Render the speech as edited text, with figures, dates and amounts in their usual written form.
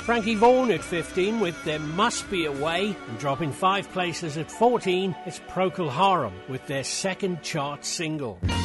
Frankie Vaughan at 15 with There Must Be a Way, and dropping 5 places at 14, it's Procol Harum with their second chart single.